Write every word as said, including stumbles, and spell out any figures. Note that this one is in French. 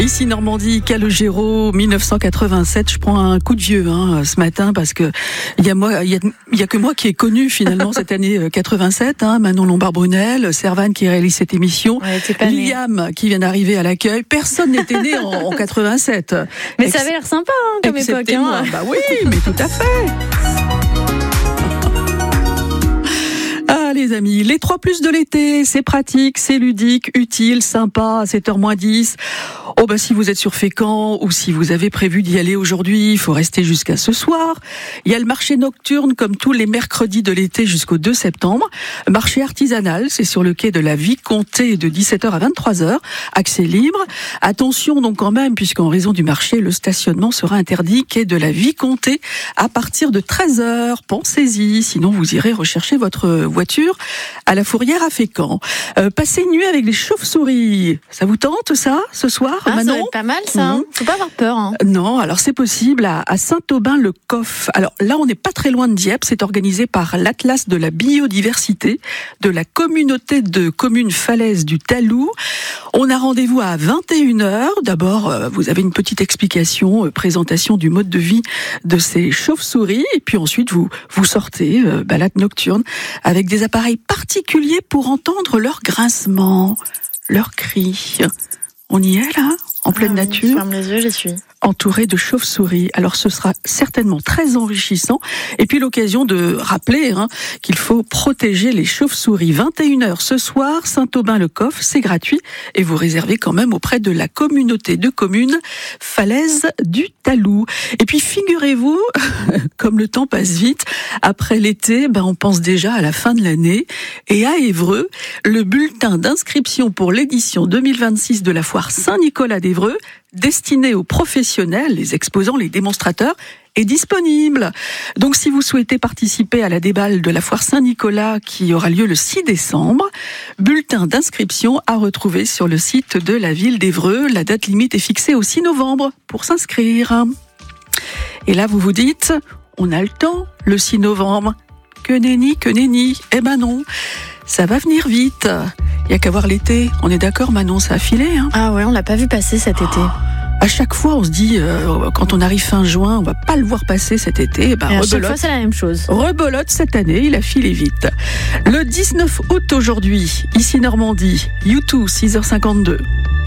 Ici Normandie, Calogero, dix-neuf cent quatre-vingt-sept. Je prends un coup de vieux hein, ce matin parce que il y a moi, il y a, il y a que moi qui ai connu finalement cette année quatre-vingt-sept. Hein, Manon Lombard-Brunel, Servan qui réalise cette émission, ouais, Liam qui vient d'arriver à l'accueil. Personne n'était né en, en quatre-vingt-sept. Mais Ex- ça avait l'air sympa hein, comme époque. Hein. Bah oui, mais tout à fait. Ah les amis, les trois plus de l'été, c'est pratique, c'est ludique, utile, sympa, à sept heures moins dix. Oh bah si vous êtes sur Fécamp ou si vous avez prévu d'y aller aujourd'hui, il faut rester jusqu'à ce soir. Il y a le marché nocturne comme tous les mercredis de l'été jusqu'au deux septembre. Marché artisanal, c'est sur le quai de la Vicomté de dix-sept heures à vingt-trois heures. Accès libre. Attention donc quand même, puisqu'en raison du marché, le stationnement sera interdit. Quai de la Vicomté à partir de treize heures. Pensez-y, sinon vous irez rechercher votre voiture à la Fourrière à Fécamp. Euh, passer une nuit avec les chauves-souris, ça vous tente ça ce soir? Ah, Manon, ça va être pas mal ça. Mmh. Faut pas avoir peur. Hein. Non, alors c'est possible à, à Saint-Aubin-le-Coff. Alors là, on n'est pas très loin de Dieppe. C'est organisé par l'Atlas de la biodiversité de la communauté de communes falaises du Talou. On a rendez-vous à vingt et une heures. D'abord, euh, vous avez une petite explication, euh, présentation du mode de vie de ces chauves-souris. Et puis ensuite, vous vous sortez, euh, balade nocturne, avec des appareils particuliers pour entendre leur grincement, leurs cris. On y est là, en pleine ah, nature. Je ferme les yeux, j'y suis. Entouré de chauves-souris. Alors ce sera certainement très enrichissant. Et puis l'occasion de rappeler hein, qu'il faut protéger les chauves-souris. vingt et une heures ce soir, Saint-Aubin-le-Coff, c'est gratuit. Et vous réservez quand même auprès de la communauté de communes Falaise du Talou. Et puis figurez-vous, comme le temps passe vite, après l'été, ben, on pense déjà à la fin de l'année. Et à Évreux, le bulletin d'inscription pour l'édition deux mille vingt-six de la foire Saint-Nicolas d'Évreux, destiné aux professionnels, les exposants, les démonstrateurs, est disponible. Donc si vous souhaitez participer à la déballe de la foire Saint-Nicolas qui aura lieu le six décembre, bulletin d'inscription à retrouver sur le site de la ville d'Évreux. La date limite est fixée au six novembre pour s'inscrire. Et là vous vous dites, on a le temps, le six novembre. Que nenni, que nenni. Eh ben non, ça va venir vite. Il n'y a qu'à voir l'été. On est d'accord, Manon, ça a filé. Hein ah ouais, on l'a pas vu passer cet été. Oh, à chaque fois, on se dit, euh, quand on arrive fin juin, on va pas le voir passer cet été. Ben, Et à chaque fois, c'est la même chose. Rebelote, cette année, il a filé vite. Le dix-neuf août aujourd'hui, ici Normandie, U deux, six heures cinquante-deux.